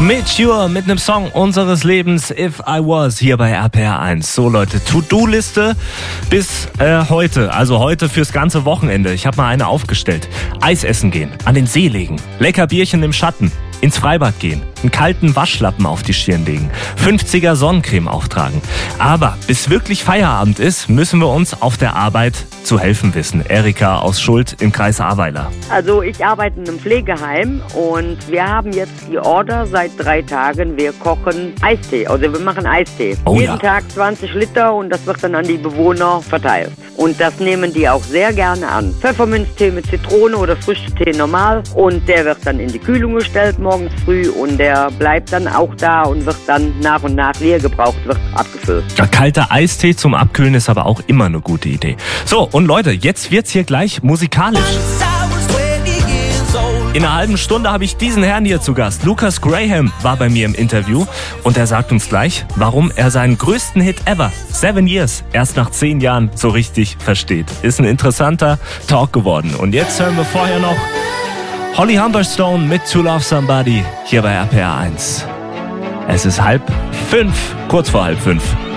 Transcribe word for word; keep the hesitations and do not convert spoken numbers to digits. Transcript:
Mature mit einem Song unseres Lebens, If I Was, hier bei R P R eins. So Leute, To-Do-Liste bis äh, heute, also heute fürs ganze Wochenende. Ich habe mal eine aufgestellt. Eis essen gehen, an den See legen, lecker Bierchen im Schatten, ins Freibad gehen, einen kalten Waschlappen auf die Stirn legen, fünfziger Sonnencreme auftragen. Aber bis wirklich Feierabend ist, müssen wir uns auf der Arbeit zu helfen wissen. Erika aus Schuld im Kreis Ahrweiler. Also ich arbeite in einem Pflegeheim und wir haben jetzt die Order seit drei Tagen. Wir kochen Eistee, also wir machen Eistee. Oh, Jeden ja. Tag zwanzig Liter und das wird dann an die Bewohner verteilt. Und das nehmen die auch sehr gerne an. Pfefferminztee mit Zitrone oder Früchtetee normal und der wird dann in die Kühlung gestellt morgens früh und der bleibt dann auch da und wird dann nach und nach, wie er gebraucht wird, abgefüllt. Der kalte Eistee zum Abkühlen ist aber auch immer eine gute Idee. So, und Leute, jetzt wird's hier gleich musikalisch. In einer halben Stunde habe ich diesen Herrn hier zu Gast. Lucas Graham war bei mir im Interview und er sagt uns gleich, warum er seinen größten Hit ever, Seven Years, erst nach zehn Jahren so richtig versteht. Ist ein interessanter Talk geworden. Und jetzt hören wir vorher noch Holly Humberstone mit To Love Somebody hier bei R P R eins. Es ist halb fünf, kurz vor halb fünf.